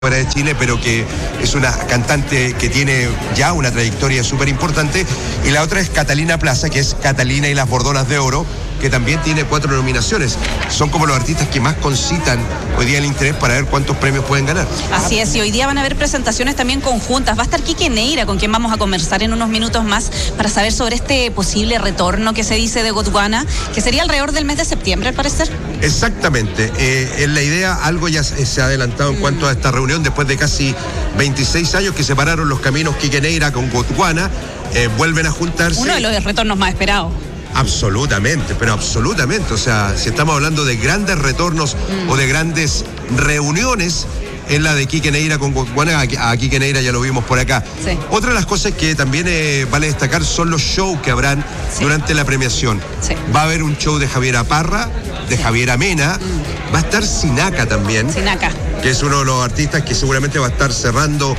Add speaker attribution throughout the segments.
Speaker 1: fuera de Chile, pero que es una cantante que tiene ya una trayectoria súper importante. Y la otra es Catalina Plaza, que es Catalina y las Bordonas de Oro, que también tiene 4 nominaciones. Son como los artistas que más concitan hoy día el interés para ver cuántos premios pueden ganar.
Speaker 2: Así es, y hoy día van a haber presentaciones también conjuntas. Va a estar Quique Neira, con quien vamos a conversar en unos minutos más para saber sobre este posible retorno que se dice de Gondwana, que sería alrededor del mes de septiembre, al parecer.
Speaker 1: Exactamente. En la idea, algo ya se ha adelantado en cuanto a esta reunión, después de casi 26 años que separaron los caminos Quique Neira con Gondwana, vuelven a juntarse.
Speaker 2: Uno de los retornos más esperados.
Speaker 1: Absolutamente, pero absolutamente. O sea, si estamos hablando de grandes retornos o de grandes reuniones, es la de Quique Neira con Gondwana. A Quique Neira ya lo vimos por acá. Sí. Otra de las cosas que también vale destacar son los shows que habrán durante la premiación. Sí. Va a haber un show de Javiera Parra, de Javiera Mena, va a estar Sinaca también.
Speaker 2: Sinaca.
Speaker 1: Que es uno de los artistas que seguramente va a estar cerrando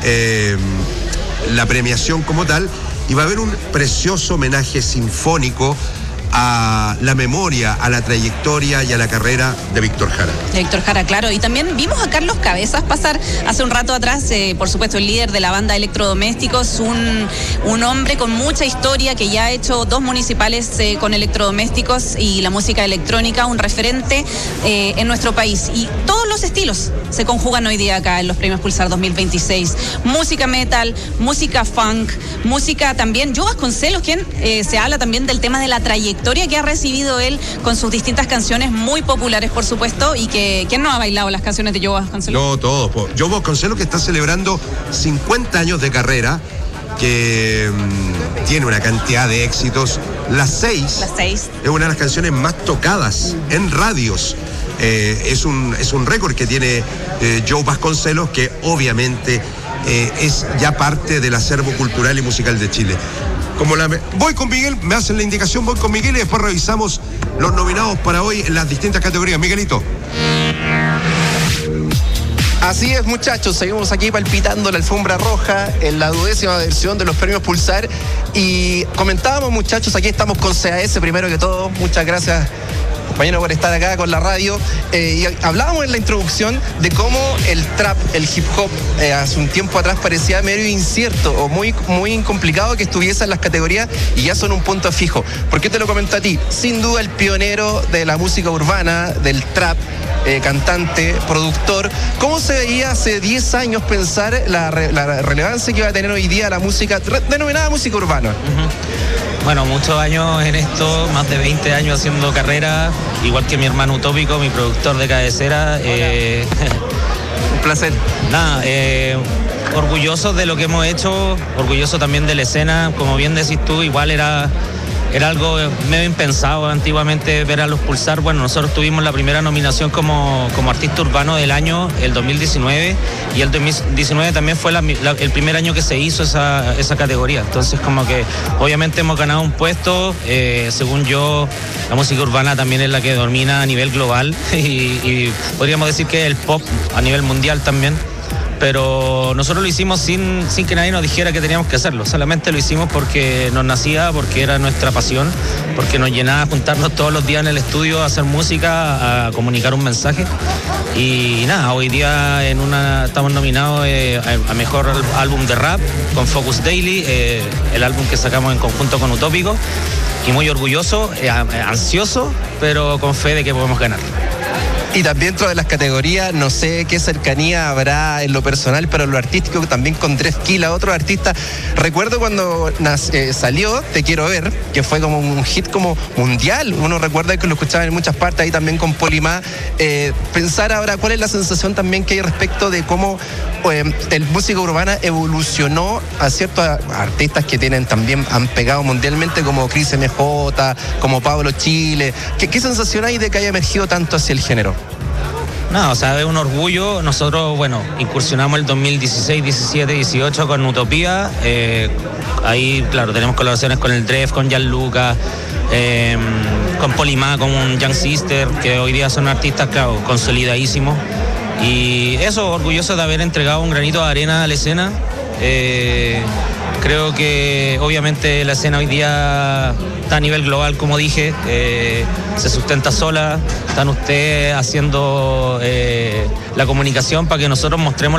Speaker 1: la premiación como tal. Y va a haber un precioso homenaje sinfónico a la memoria, a la trayectoria y a la carrera de Víctor Jara.
Speaker 2: Víctor Jara, claro. Y también vimos a Carlos Cabezas pasar hace un rato atrás, por supuesto el líder de la banda Electrodomésticos, un hombre con mucha historia que ya ha hecho 2 municipales con electrodomésticos y la música electrónica, un referente en nuestro país. Y todos los estilos se conjugan hoy día acá en los Premios Pulsar 2026. Música metal, música funk, música también. Joe Vasconcelos, quien se habla también del tema de la trayectoria que ha recibido él con sus distintas canciones muy populares, por supuesto, y que ¿quién no ha bailado las canciones de Joe Vasconcelos?
Speaker 1: No, todos. Joe Vasconcelos, que está celebrando 50 años de carrera, que tiene una cantidad de éxitos. Las seis es una de las canciones más tocadas en radios. Es un récord que tiene Joe Vasconcelos, que obviamente es ya parte del acervo cultural y musical de Chile. Voy con Miguel, me hacen la indicación, voy con Miguel y después revisamos los nominados para hoy en las distintas categorías. Miguelito.
Speaker 3: Así es, muchachos, seguimos aquí palpitando la alfombra roja en la 12ª versión de los Premios Pulsar y comentábamos, muchachos, aquí estamos con CAS primero que todo. Muchas gracias, compañero, por estar acá con la radio. Y hablábamos en la introducción de cómo el trap, el hip hop, hace un tiempo atrás parecía medio incierto o muy complicado que estuviese en las categorías, y ya son un punto fijo. ¿Por qué te lo comento a ti? Sin duda el pionero de la música urbana, del trap, cantante, productor. ¿Cómo se veía hace 10 años pensar la relevancia que va a tener hoy día la música denominada música urbana?
Speaker 4: Bueno, muchos años en esto, más de 20 años haciendo carrera, igual que mi hermano Utópico, mi productor de cabecera.
Speaker 3: Un placer.
Speaker 4: Nada, orgulloso de lo que hemos hecho, orgulloso también de la escena. Como bien decís tú, igual era algo medio impensado antiguamente ver a los Pulsar. Bueno, nosotros tuvimos la primera nominación como artista urbano del año, el 2019, y el 2019 también fue el primer año que se hizo esa categoría. Entonces, como que obviamente hemos ganado un puesto. Según yo, la música urbana también es la que domina a nivel global y podríamos decir que el pop a nivel mundial también. Pero nosotros lo hicimos sin que nadie nos dijera que teníamos que hacerlo. Solamente lo hicimos porque nos nacía, porque era nuestra pasión, porque nos llenaba juntarnos todos los días en el estudio a hacer música, a comunicar un mensaje. Y nada, hoy día estamos nominados a Mejor Álbum de Rap con Focus Daily, el álbum que sacamos en conjunto con Utópico. Y muy orgulloso, ansioso, pero con fe de que podemos ganar.
Speaker 3: Y también dentro de las categorías, no sé qué cercanía habrá en lo personal, pero en lo artístico también con Drefkila, otro artista. Recuerdo cuando salió Te Quiero Ver, que fue como un hit como mundial. Uno recuerda que lo escuchaba en muchas partes, ahí también con Polimá. Pensar ahora cuál es la sensación también que hay respecto de cómo el música urbana evolucionó a ciertos artistas que han pegado mundialmente, como Cris MJ, como Pablo Chile. ¿Qué sensación hay de que haya emergido tanto hacia el género?
Speaker 4: No, o sea, es un orgullo. Nosotros, bueno, incursionamos el 2016, 17, 18 con Utopía. Ahí, claro, tenemos colaboraciones con el Dref, con Gianluca, con Polimá, con Young Sister, que hoy día son artistas, claro, consolidadísimos. Y eso, orgulloso de haber entregado un granito de arena a la escena. Creo que obviamente la escena hoy día está a nivel global, como dije, se sustenta sola, están ustedes haciendo la comunicación para que nosotros mostremos